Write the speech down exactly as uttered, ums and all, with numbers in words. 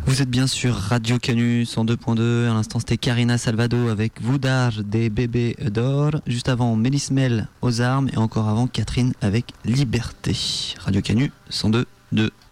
Vous êtes bien sur Radio Canu cent deux point deux. À l'instant, c'était Karina Salvado avec Voudar des bébés d'or. Juste avant, Mélismel aux armes. Et encore avant, Catherine avec Liberté. Radio Canu cent deux point deux.